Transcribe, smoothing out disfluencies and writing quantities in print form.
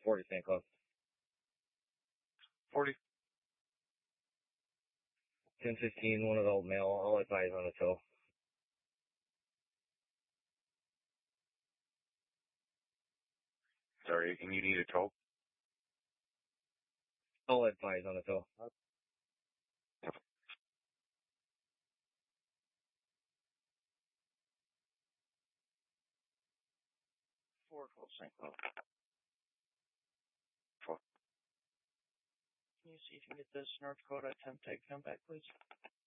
40 St. Cloud. 40. 1015, one adult male, all advised on the tow. Sorry, and you need a tow? All advised on the tow. St. Cloud. 4. Can you see if you can get this North Dakota temp tag come back, please?